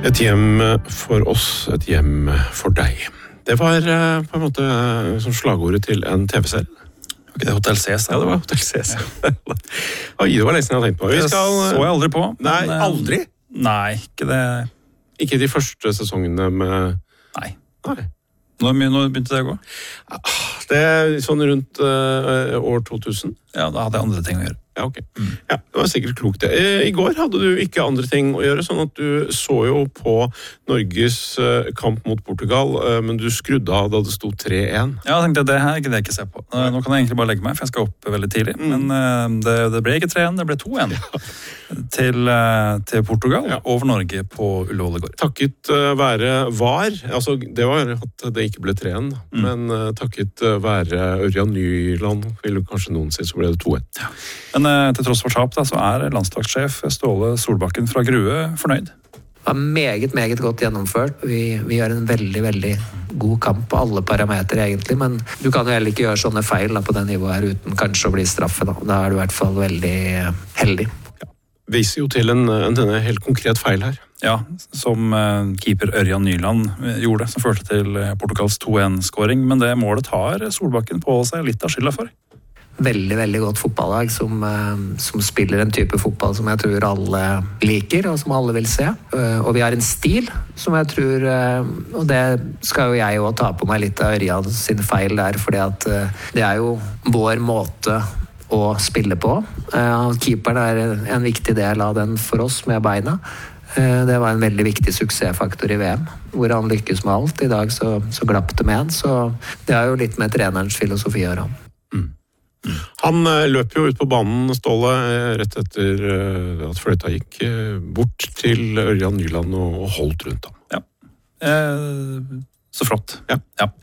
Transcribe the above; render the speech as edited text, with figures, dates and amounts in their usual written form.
Et hjem for oss, et hjem for deg. Det var på en måte som slagordet til en TV-serie. Var ikke det Hotel Cæsar? Ja, det var Hotel Cæsar. Oi, det var lenge siden jeg hadde tenkt på. Det så jeg aldri på. Nei, aldri? Nei, ikke det. Ikke de første sesongene med... Nei. Nei. Når begynte det å gå? Det er sånn rundt år 2000. Ja, da hadde jeg andre ting å gjøre. Ja, ok. Ja, det var sikkert klokt det. I går hadde du ikke andre ting å gjøre, sånn at du så jo på Norges kamp mot Portugal, men du skrudde av da det stod 3-1. Ja, jeg tenkte det her gidder jeg ikke se på. Nå kan jeg egentlig bare legge meg, for jeg skal opp veldig tidlig. Men det ble ikke 3-1, det ble 2-1 til Portugal over Norge på Ullevål i går. Takket være VAR, altså det var at det ikke ble 3-1, men takket være Ørjan Nyland, vil kanskje noen si, så ble det 2-1. Ja. Men til tross for tap da, så er landslagssjef Ståle Solbakken fra Grue fornøyd. Det var meget godt gjennomført. Vi gjør en veldig god kamp på alle parameter egentlig, men du kan jo heller ikke gjøre sånne feil da, på det nivået her uten kanskje å bli straffet. Da er du i hvert fall veldig heldig. Ja. Viser jo til denne helt konkret feil her. Ja, som keeper Ørjan Nyland gjorde, som førte til Portugals 2-1-skåring, men det målet tar Solbakken på seg litt av skylda for. Veldig godt fotballag som spiller en type fotball som jeg tror alle liker og som alle vil se. Og vi har en stil som jeg tror, og det skal jo jeg også ta på meg litt av Ørjan sin feil der, fordi at det er jo vår måte å spille på. Keeperen er en viktig del av den for oss med beina. Det var en veldig viktig suksessfaktor i VM, hvor han lykkes med alt. I dag så glapp det med en, så det er jo litt med trenerens filosofi å gjøre. Han løp jo ut på banen, Ståle, rett etter at fløyta gikk bort til Ørjan Nyland og holdt rundt ham. Ja, så flott. Ja.